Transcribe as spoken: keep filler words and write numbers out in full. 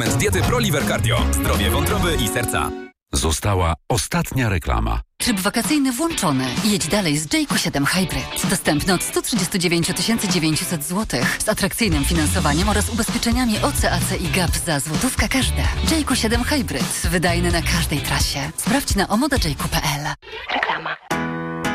Z diety ProLiver Cardio. Zdrowie wątroby i serca. Została ostatnia reklama. Tryb wakacyjny włączony. Jedź dalej z J Q siedem Hybrid. Dostępny od sto trzydzieści dziewięć tysięcy dziewięćset złotych z atrakcyjnym finansowaniem oraz ubezpieczeniami O C A C i G A P za złotówka każde. J Q siedem Hybrid. Wydajny na każdej trasie. Sprawdź na omoda j q kropka p l. Reklama.